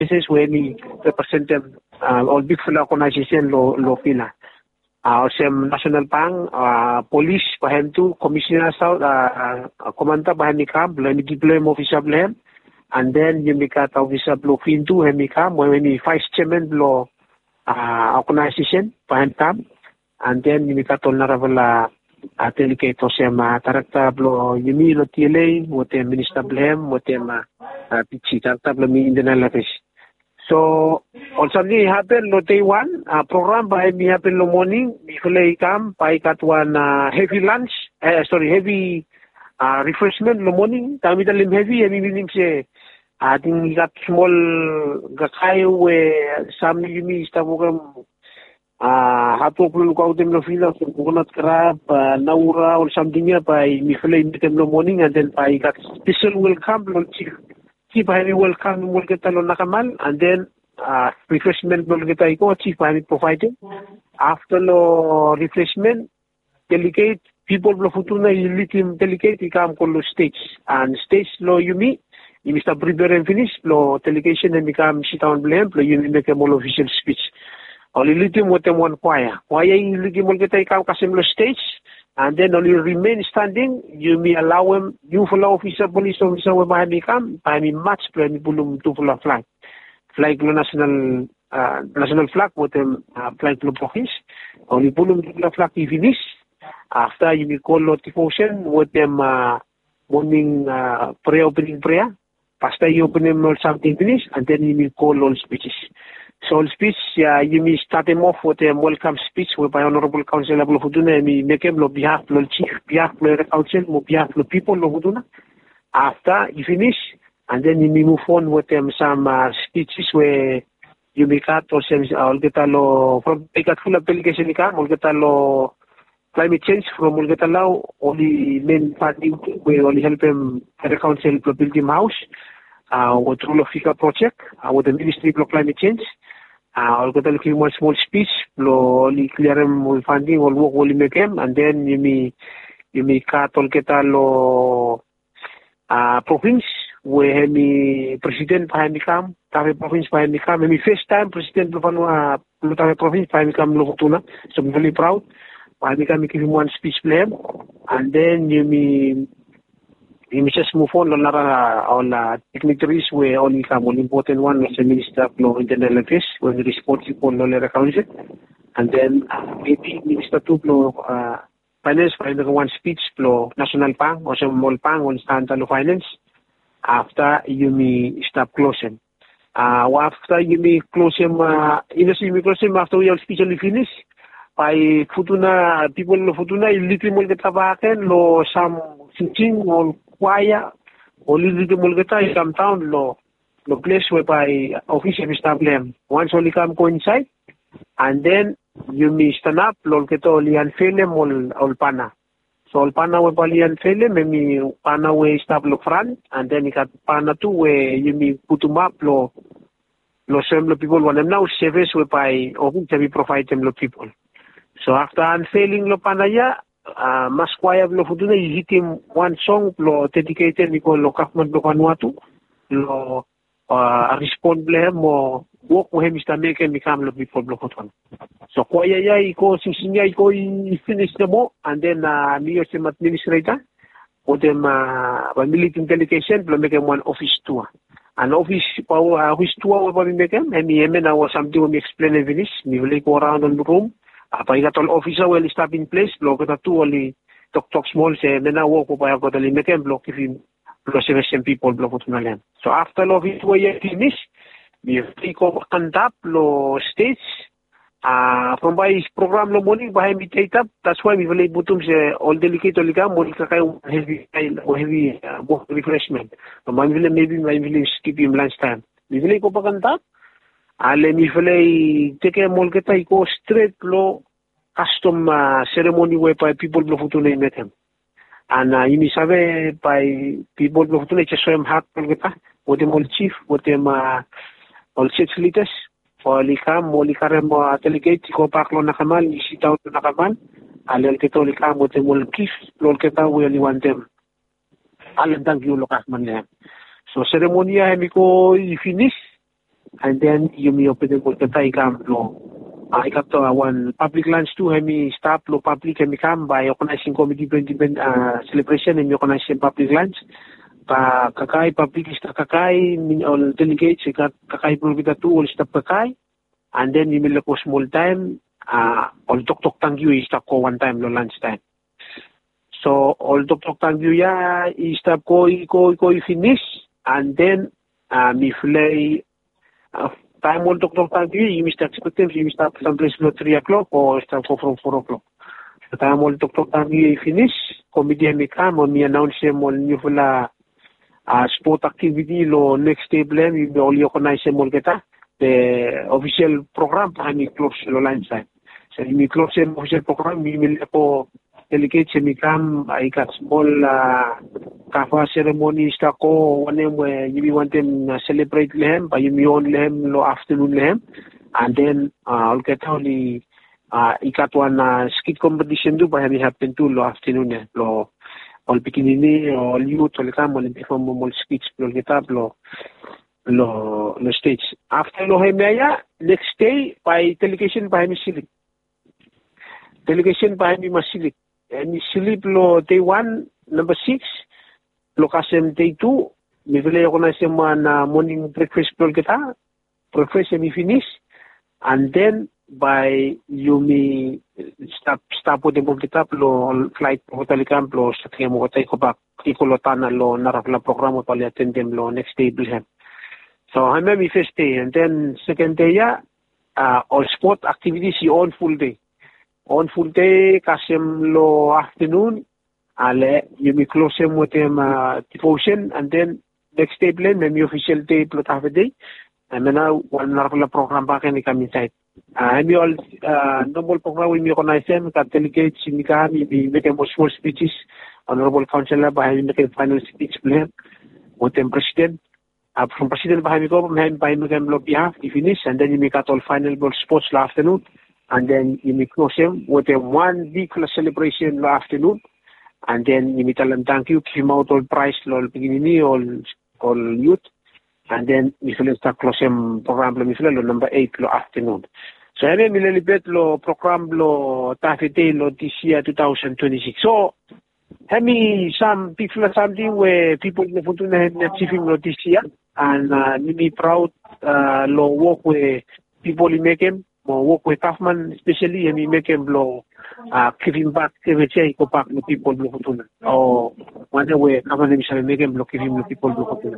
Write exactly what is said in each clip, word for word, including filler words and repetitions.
this is when he represent them uh, all big fila organization lo lo fila. Uh, sem national pang uh, police bahem tu commissioner south uh, uh, commander bahem ikam belum deploy officer belum and then you make out officer blow fin tu hem ikam when he vice chairman blow uh, organization bahem kam and then you make out on naravala uh, delegate sem uh, tarakta blow yumi lo tile wote minister belum wote ma uh, pichi tarakta blow mi internal affairs. So also ni happen no day one uh, program by me happen no morning before come by kat one uh, heavy lunch uh, sorry heavy uh, refreshment no morning kami dalim heavy heavy meaning say ating kat small gakai we some yumi sta program ah hato pulu ko dem no fila coconut crab uh, naura or something by me feel in no morning and then by kat special welcome no chief Chief Hari welcome mo kita lo nakamal and then uh, refreshment mo kita iko Chief Hari provided. After lo refreshment, delegate people lo futuna ilitim delegate ikam ko lo stage and stage lo yumi you Mister prepare and finish lo delegation and ikam sit down blame lo yumi make a more official speech. Only ilitim mo tem one choir. Choir ilitim mo kita ikam kasim lo stage. And then only remain standing, you may allow him, you follow officer, police officer, where I become, I mean, match plan, bulum to follow flag. Flag national, uh, national flag, with them, uh, flag to office. Only bulum to follow flag, if finish. After you may call notification, with them, uh, morning, uh, prayer, opening prayer. After you open them or something finish, and then you may call all speeches. So all speech, uh, you may start them off with a welcome speech whereby Honorable Council of Huduna may make him on behalf of the chief, behalf of the council, on behalf of the people of Huduna. After you finish, and then you may move on with them some uh, speeches where you may cut or some, uh, get a law from take a full application, or get a law climate change from Mulgetala, only main party where only help him at the council to build him house, uh, with rule of Fika project, uh, with the Ministry of Climate Change. Uh, I'll get a little more small speech, only clear him with funding, or work only make him, and then you may, you may cut or get a law, uh, province, where me president behind me come, Tawe province behind me come, me first time president of uh, Tawe province behind me come Lokotuna, so I'm very proud. I become give him one speech plan, and then you may, you may just move on on on uh, dignitaries where only come one important one is the Minister of Law Internal Affairs, when the responsible law council, and then uh, maybe Minister of Law uh, Finance for one speech law National Pang or some more Pang on standard finance. After you may stop closing. Uh, after you may close him, uh, you may close him after we are speechly finished. By futuna people lo futuna iliti mo kita baken lo some singing or choir or iliti mo kita some town lo lo place whereby official establishment once only come coincide and then you may stand up lo kita olian film ol ol pana so ol pana we olian film me pana we stop lo front and then ikat pana tu we you may put them up lo lo sem lo people want them now service whereby official we provide them lo people. So after unfailing lo panaya, uh, mas kwaya lo futuna hit him one song lo dedicated because lo kakman lo Vanuatu lo uh, respond blehem mo work mo hem istameke mikam lo people lo futuna. So kwaya ya iko singsinya iko i-finish na mo and then uh, niyo sim administrator o dem uh, military delegation lo make one office tour. An office power uh, office tour wo pa mi make em emi emi na was something we explain and finish. Mi will go around on the room. Apa ikat all officer will stop in place, block kita tu only talk talk small say mena walk ko pa ko dali mekem block if you block seven people block to nalan. So after lo office we finish, we free ko kantap lo stage. Ah, uh, from by program lo morning by me take up. That's why we will butum say all delicate all ka mo ka kay heavy or heavy uh, refreshment. So man will maybe man will skip him lunch time. We will ko pa kantap. Ale mi falei teke mol kita iko straight lo custom uh, ceremony whereby people lo futuna met him. And uh, ini sabe by people lo futuna just swim hat mol kita. Wote mol chief, wote ma all six liters. Oli kam oli kare mo delegate ko paklo nakamal isitaw nakamal. Ale kita oli kam wote mol chief lo kita we only want them. Ale dang yu lo kasman le. So ceremony ya mi ko i finish. and then yumi open mo kata ikam lo uh, ikap to uh, one public lunch too hemi staff lo public hemi kam by organizing committee twenty uh, celebration hemi organizing public lunch pa kakai public ista kakai min all delegates kakai pro kita tu all staff kakai and then yumi lo small time uh, all tok tok tang you ista ko one time lo lunch time. So all tok tok tang you ya ista ko ko ko finish and then uh, mi play uh, time all tok tok tang you you start expecting you start someplace no three o'clock or start from four o'clock. So time all tok tok tang you finish committee mi kam o mi announce mo new fula uh, sport activity lo next day blame you only organize mo kita the official program pa mi close lo lunch time. So mi close the official program mi mil ko delegate mi kam I got small uh, kafa ceremony sta ko one where you want them uh, celebrate lehem pa you on lehem lo afternoon lehem and then uh, all get only uh, ikat one uh, skit competition do pa mi happen to lo afternoon eh, lo all bikinini all youth all kam all perform all skits lo kita lo lo lo stage after lo hemaya next day by delegation by mi silip delegation by mi masilip and silip lo day one number six lo kasem day two mi vile ko na sema na morning breakfast lo kita breakfast mi finish and then by yumi stop stop po de mo kita lo flight po talikam lo sa tingin mo tay ko ba ikolotana lo narapla programo pali attendem lo next day bilhem. So I may be first day and then second day ya uh, all sport activities on full day. On full day kasem lo afternoon ale you may close them with them uh, devotion and then next day plan may official day plot half a day and then now one narapla program pa kani kami inside. Uh, I may all uh, normal program we may organize them ka delegates mi kami we make them small speeches honorable councillor by make a final speech plan with them president. Uh, from President Bahami ko, may by Megam Lo behalf, you finish, and then you make out all final ball sports la afternoon, and then you make close him with a one big celebration la afternoon, and then you meet them thank you, give him out all prize, all beginning, all all youth, and then you feel start close him program lo mifilo lo number eight lo afternoon. So I mean, mililibet lo program lo tafete lo this year twenty twenty-six. So Hemi some people something where people in the Fortuna have achieving this year and uh, me proud uh, lo work with people in Mekem or work with Kaufman especially and me Mekem lo uh, giving back every day go back to people in the Fortuna or one way Kaufman is Mekem lo giving the people in the Fortuna.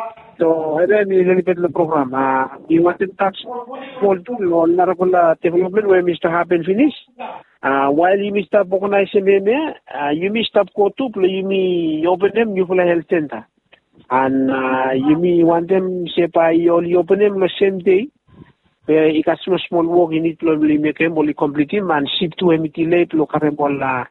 So I then a little bit of the program. Uh, we want to touch small tool on Narakola development where Mister Happen finish. Uh, while you may stop organizing them, uh, you may stop go to you may open them, you will health center. And uh, you may want them, say, by you only open them the same day, where you got some small work in it, probably make them only complete him and ship to him, late, look at them all, uh,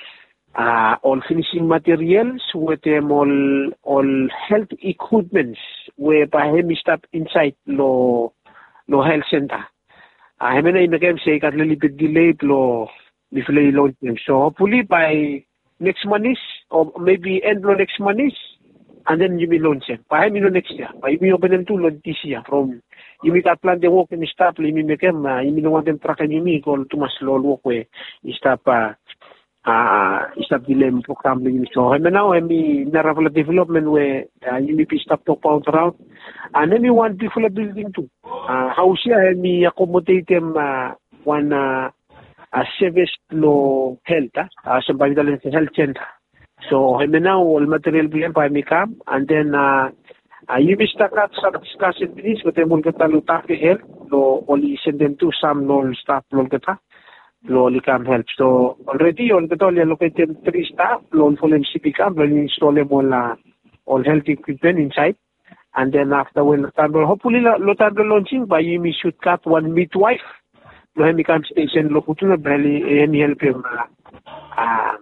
uh, all finishing materials, with them all, all health equipments, whereby him stop inside lo, lo health center. I mean, I make say, got a little bit delayed, lo, before they launch them. So hopefully by next month or maybe end of next month, and then you will launch them. By me next year. By me open them to launch this year. From you make a plan the work and start. You make them. Uh, you want them track and you make all too much slow work where you stop. Uh, uh, stop delay program. So I mean now I mean narrow development where uh, you may be stop to pound around, and then you want people building too. Uh, house here me accommodate them uh, one. Uh, a service lo health, uh, sa Bangladesh health center. So, I mean now all material being by me come, and then uh, uh, you be stuck at some discussion with this, but then we'll get a lot of help. Lo only send them to some no staff lo get lo only come help. So already all get all allocated three staff lo for them C P come, lo install them all uh, all health equipment inside, and then after when hopefully lo time launching by you me should cut one midwife. Lo hemi kam station lo kutuna bali hemi help him uh, um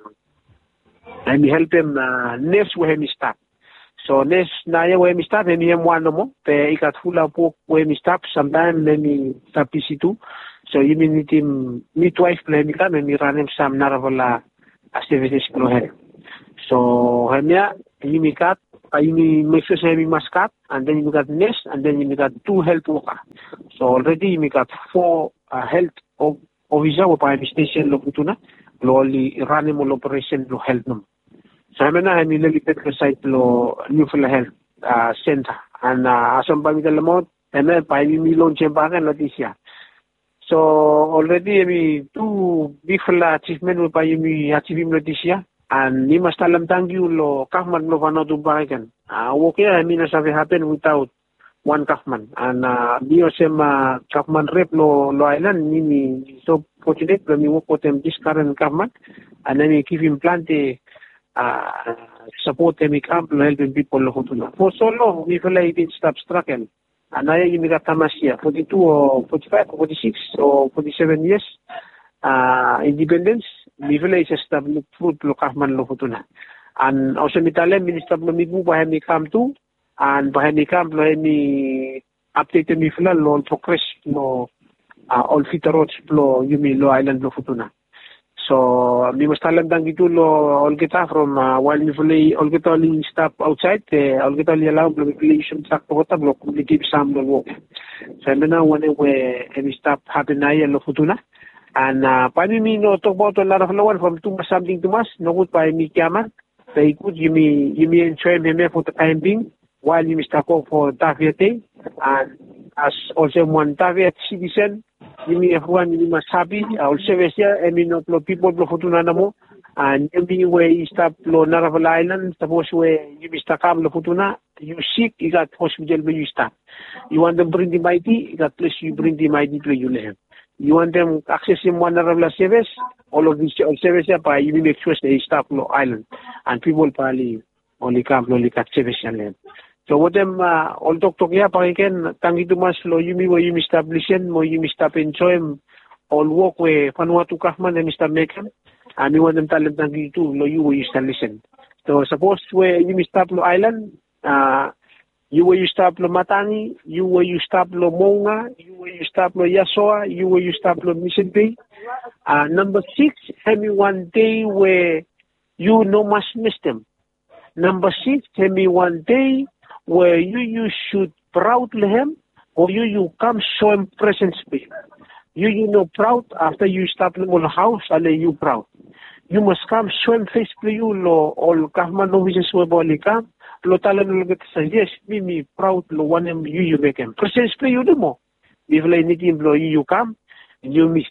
hemi help him uh, nurse wo hemi staff. So nurse na ya wo hemi staff hemi hem one mo pe ikat hula po wo hemi staff sometimes hemi staff P C two. So you mean him midwife hemi kam hemi run him some naravala services lo he. So hemi ya hemi kat uh, you make sure you mask up, and then you got nurse, and then you got two health worker. So already you got four uh, health officer or by station lo futuna, lo only running mo operation lo health num. So I'm na I'm limited ko site lo New Phila Health uh, Center, and uh, asam pa mi dalamot, and then pa mi loan chembakan noticia. So already I two big achievement will pa mi achieve noticia. And ni mas talam tanggi lo kahman lo fano tu bahagian. Ah, okay, I mean, as happen without one kahman. And uh, ni osem uh, kahman rep lo lo island ni ni so fortunate lo mi work with them this current kahman, and then we give him plenty uh, support them camp lo helping people lo hutuna. For so long we feel like it's stop struggle. And I you got tamasya forty-two or forty-five or forty-six or forty-seven years uh, independence. Mi village stab lo fruit lo kahman lo futuna. And also mi talem minister lo mi bu bahe mi kam tu, and bahe mi kam lo mi update mi fila lo progress lo uh, all fitarot lo yumi lo island lo futuna. So mi mas talem dang gitu lo all kita from uh, while mi village all kita li stop outside, uh, all kita li allow lo mi village sak to kota lo community sam lo work. So na one we mi stop happen na lo futuna. And uh, paano mi no talk about a lot of lawan from too much something too much no good pa mi kiaman. They could you me you me enjoy me for the time being while you stop off for Taviate, and as also one Taviate citizen you me everyone you must happy also here I mean no people lo futuna na mo, and you me way stop lo Naraval Island suppose where you me stop lo futuna you sick you got hospital where you stop. You want them bring the mighty you got place you bring the mighty to you live. You want them access in one of service, all of these services by you make sure they stop no island, and people probably only come only cut service land. So what them uh, all talk talk ya pariken tangi tu mas lo you me where you establishing mo you stop enjoy all work we Vanuatu kahman and Mister Mekan, and you want them talent tangi tu lo you where you establishing. So suppose where you stop no island, uh you where you stop lo Matangi, you where you stop lo Monga, you where you stop lo Yasoa, you where you stop lo Mission Bay. Uh, number six, have me one day where you no must miss them. Number six, have me one day where you you should proudly him, or you you come show him presence be. You you know proud after you stop lo house, and you proud. You must come show him face play you lo all government offices where boli come. Lo talan lo get sa yes me me proud lo one em you you make him presence play you demo if like ni team lo you come you me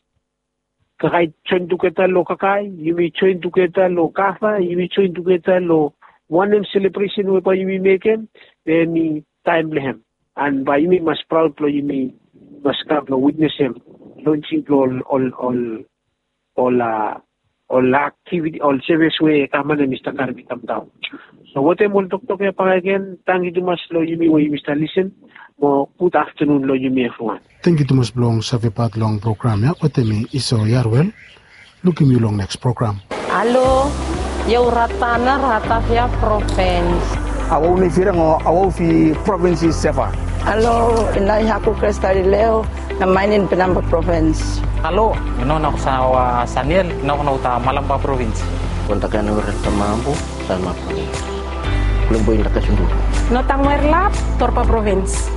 kahit join together lo kakai you me join together lo kafa you me join together lo one em celebration we pa you me make him then me time him, and by me must proud lo you me must come lo witness him launching all all all all uh, all activity all service way kaman ni Mister Karbi tam tao. So what I'm going to talk about again, thank you too much, lo you me where you Mister Listen, or good afternoon, lo you me everyone. Thank you too much, Blong, Savipat long program, ya, what me iso yarwell, looking you long next program. Hello, yo ratana ratafia province. Awo me firang o awo fi province sefa. Hello, inay hako Cristalileo, na mainin Penamba province. Hello, ino na ko sa uh, Saniel, ino ko na uta Malamba province. Kontakan urat tamambu sama province. Lumboy na kasundu. Notang Merlap, Torpa province.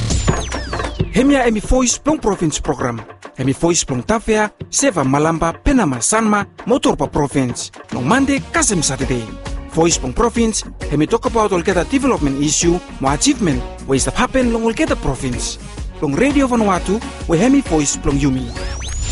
Hemia emi voice plong province program. Emi voice plong tafea, seva Malamba, Penama, Sanma, Motorpa province. No Monday, Kasem Saturday. Voice plong province, hemi talk about all get development issue, mo achievement, ways that happen long all get province. Plong Radio Vanuatu, we hemi voice plong Yumi.